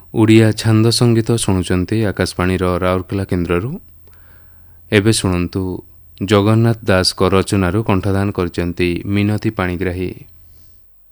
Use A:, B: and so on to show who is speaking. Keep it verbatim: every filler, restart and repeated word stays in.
A: ଓଡ଼ିଆ ଛାନ୍ଦ ସଙ୍ଗୀତ ଶୁଣୁଛନ୍ତି ଆକାଶବାଣୀର ରାଉରକେଲା କେନ୍ଦ୍ରରୁ। ଏବେ ଶୁଣନ୍ତୁ ଜଗନ୍ନାଥ ଦାସଙ୍କ ରଚନାରୁ କଣ୍ଠଦାନ କରିଛନ୍ତି ମିନତୀ ପାଣିଗ୍ରାହୀ।